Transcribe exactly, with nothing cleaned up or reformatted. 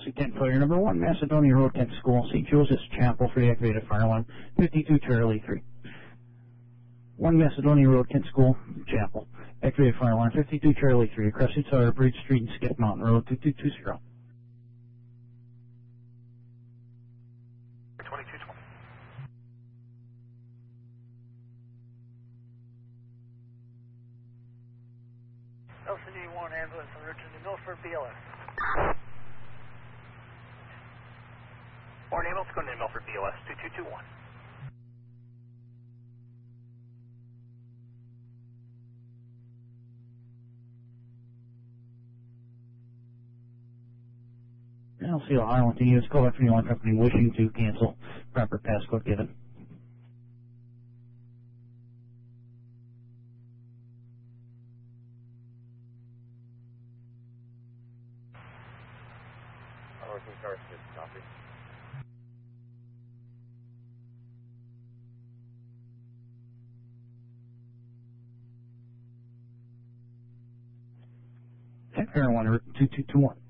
C ten Fire Number one, Macedonia Road, Kent School, Saint Joseph's Chapel, free activated fire alarm, fifty-two Charlie three. one Macedonia Road, Kent School, Chapel, activated fire alarm, fifty-two Charlie three, across Tower, Bridge Street and Skip Mountain Road, two two two zero. twenty-two twenty. L C D one ambulance alert to Milford B L S. Warren ambulance going to Milford B L S two two two one. L C O Arlington, U S call back from the alarm company wishing to cancel. Proper passcode given. Arlington Car Six, copy. ten Fire one, two two two one.